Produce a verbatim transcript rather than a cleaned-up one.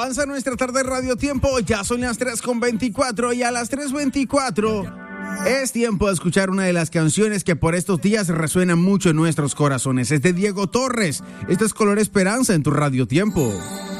Avanza nuestra tarde Radio Tiempo, ya son las tres con veinticuatro y a las tres veinticuatro es tiempo de escuchar una de las canciones que por estos días resuenan mucho en nuestros corazones. Es de Diego Torres. Este es Color Esperanza en tu Radio Tiempo.